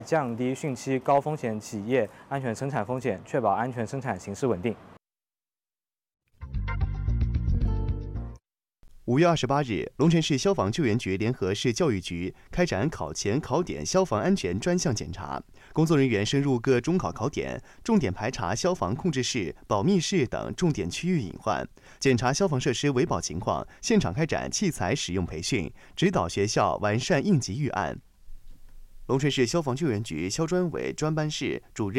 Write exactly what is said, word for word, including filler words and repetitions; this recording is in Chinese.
降低汛期高风险企业安全生产风险，确保安全生产形势稳定。 五月二十八日，龙城市消防救援局联合市教育局开展考前考点消防安全专项检查，工作人员深入各中考考点，重点排查消防控制室、保密室等重点区域隐患，检查消防设施维保情况，现场开展器材使用培训，指导学校完善应急预案。龙城市消防救援局消专委专班室主任